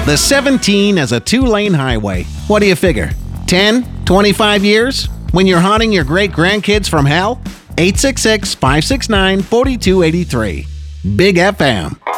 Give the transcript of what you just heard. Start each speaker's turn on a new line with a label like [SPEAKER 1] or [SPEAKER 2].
[SPEAKER 1] The 17 as a 2-lane highway. What do you figure? 10, 25 years? When you're haunting your great-grandkids from hell? 866-569-4283. Big FM.